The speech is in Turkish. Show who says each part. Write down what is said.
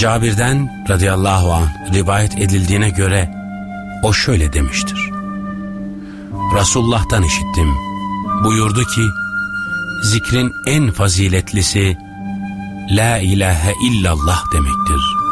Speaker 1: Cabir'den radıyallahu anh rivayet edildiğine göre o şöyle demiştir: Resulullah'tan işittim. Buyurdu ki, zikrin en faziletlisi La ilahe illallah demektir.